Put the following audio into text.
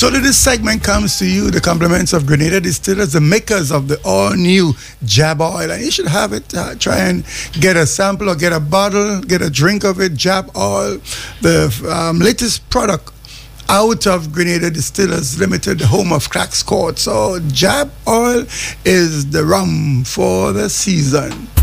told you this segment comes to you, the compliments of Grenada Distillers, the makers of the all-new Jab Oil. And you should have it. Try and get a sample or get a bottle, get a drink of it. Jab Oil, the latest product out of Grenada Distillers Limited, the home of Crack's Court. So Jab Oil is the rum for the season.